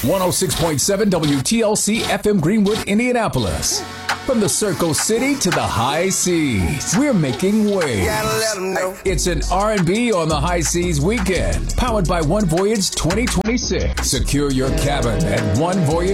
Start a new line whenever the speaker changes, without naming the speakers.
106.7 WTLC FM Greenwood, Indianapolis. From the Circle City to the high seas, we're making waves. It's an R&B on the high seas weekend, powered by One Voyage 2026. Secure your cabin at One Voyage.